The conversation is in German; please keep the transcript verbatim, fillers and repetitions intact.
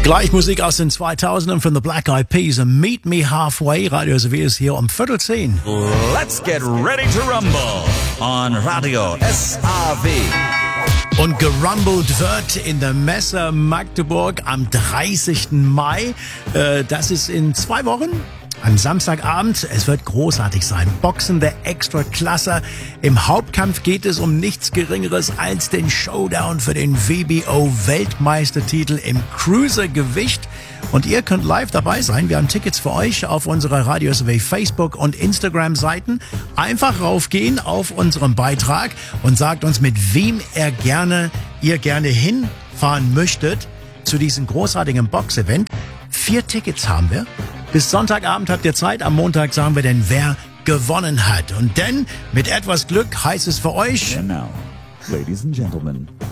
Gleich Musik aus den zweitausendern von The Black Eyed Peas und Meet Me Halfway. Radio S W ist hier um Viertel zehn. Let's get ready to rumble on Radio S A W. Und gerumbelt wird in der Messe Magdeburg am dreißigsten Mai. Äh, das ist in zwei Wochen. Am Samstagabend, es wird großartig sein. Boxen der Extraklasse. Im Hauptkampf geht es um nichts Geringeres als den Showdown für den W B O-Weltmeistertitel im Cruisergewicht. Und ihr könnt live dabei sein. Wir haben Tickets für euch auf unserer Radio S W Facebook- und Instagram-Seiten. Einfach raufgehen auf unseren Beitrag und sagt uns, mit wem er gerne, ihr gerne hinfahren möchtet zu diesem großartigen Boxevent. Vier Tickets haben wir. Bis Sonntagabend habt ihr Zeit. Am Montag sagen wir denn, wer gewonnen hat. Und denn mit etwas Glück heißt es für euch... And now, ladies and gentlemen,